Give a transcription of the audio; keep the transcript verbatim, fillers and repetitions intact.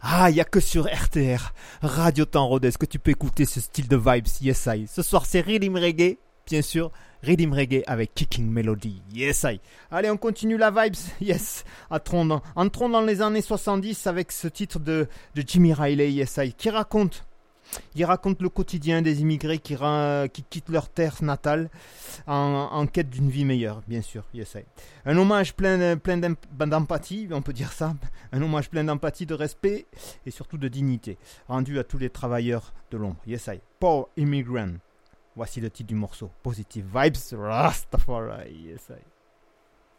Ah, il n'y a que sur R T R, Radio Temps Rodez, que tu peux écouter ce style de vibes, yes I. Ce soir, c'est Rhythm Reggae, bien sûr, Rhythm Reggae avec Kicking Melody, yes I. Allez, on continue la vibes, yes. Entrons dans, entrons dans les années soixante-dix avec ce titre de, de Jimmy Riley, yes I, qui raconte... Il raconte le quotidien des immigrés qui, qui quittent leur terre natale en, en quête d'une vie meilleure, bien sûr. Yes, I. Un hommage plein, plein d'empathie, on peut dire ça. Un hommage plein d'empathie, de respect et surtout de dignité, rendu à tous les travailleurs de l'ombre. Yes, I. Poor Immigrant. Voici le titre du morceau. Positive Vibes, Rastafari. Yes, I.